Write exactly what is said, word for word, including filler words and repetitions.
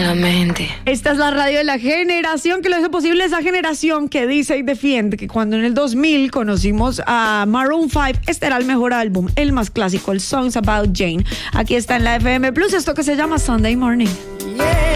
Solamente. Esta es la radio de la generación que lo hizo posible, esa generación que dice y defiende que cuando en el dos mil conocimos a Maroon five, este era el mejor álbum, el más clásico, el Songs About Jane. Aquí está en la F M Plus, esto que se llama Sunday Morning. Yeah.